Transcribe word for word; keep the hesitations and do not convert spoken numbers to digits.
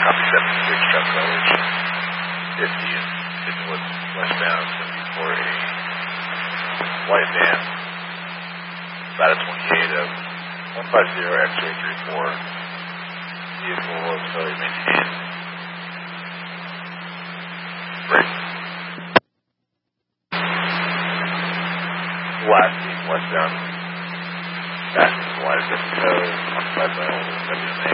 Copy seventy-six, truck coverage fifty and fifty was westbound, looking for a white van, about a twenty-eight of one five zero X-ray three four. Vehicle was fairly maintained. Break. Last being westbound, passing the light of the code, occupied by older W M A.